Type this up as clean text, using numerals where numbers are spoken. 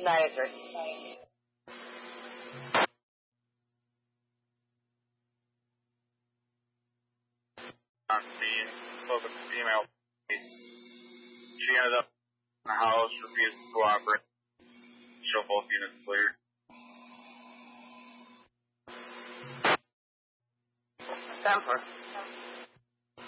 Nicer. On scene, spoke with the female. She ended up in the house, refused to cooperate. Show both units cleared. 10-4.